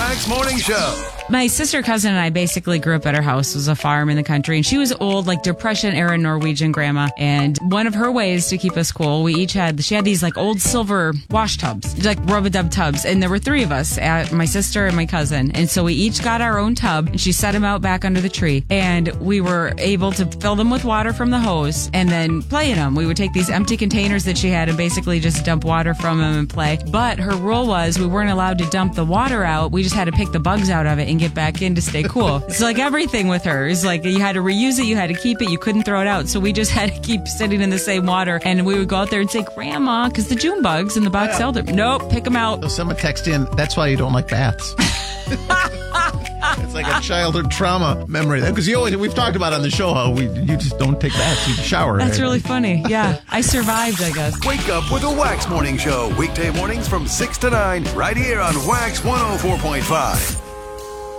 Wax Morning Show. My sister, cousin, and I basically grew up at our house. It was a farm in the country, and she was old, like Depression-era Norwegian grandma. And one of her ways to keep us cool, she had these like old silver wash tubs, like rub-a-dub tubs. And there were three of us, my sister and my cousin. And so we each got our own tub, and she set them out back under the tree. And we were able to fill them with water from the hose and then play in them. We would take these empty containers that she had and basically just dump water from them and play. But her rule was we weren't allowed to dump the water out. We just had to pick the bugs out of it and get back in to stay cool. It's like everything with her. It's like you had to reuse it, you had to keep it, you couldn't throw it out. So we just had to keep sitting in the same water, and we would go out there and say, Grandma, because the June bugs in the box elder. Nope, pick them out. So someone text in, that's why you don't like baths. It's like a childhood trauma memory. Because we've talked about on the show how you just don't take baths, you shower. That's really funny. Yeah, I survived, I guess. Wake up with a Wax Morning Show. Weekday mornings from 6 to 9 right here on Wax 104.5.